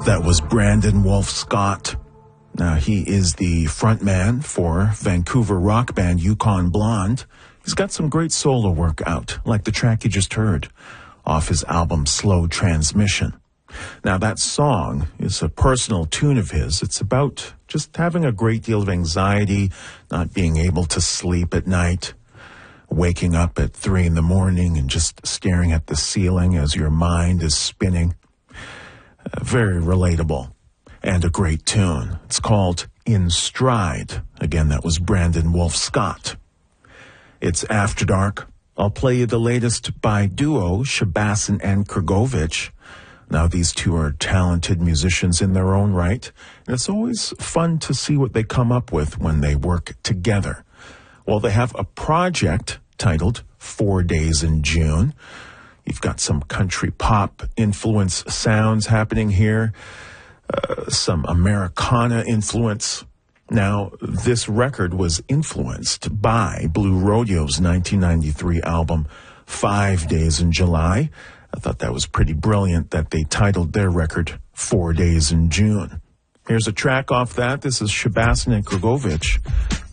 That was Brandon Wolf Scott. Now, he is the frontman for Vancouver rock band Yukon Blonde. He's got some great solo work out, like the track you just heard off his album Slow Transmission. Now, that song is a personal tune of his. It's about just having a great deal of anxiety, not being able to sleep at night, waking up at 3 a.m. and just staring at the ceiling as your mind is spinning. Very relatable and a great tune. It's called In Stride. Again, that was Brandon Wolf Scott. It's After Dark. I'll play you the latest by duo Shabasin and Krgovich. Now, these two are talented musicians in their own right, and it's always fun to see what they come up with when they work together. Well, they have a project titled 4 Days in June. You've got some country pop influence sounds happening here, some Americana influence. Now, this record was influenced by Blue Rodeo's 1993 album 5 Days in July. I thought that was pretty brilliant that they titled their record 4 Days in June. Here's a track off that. This is Shabasin and Krgovich.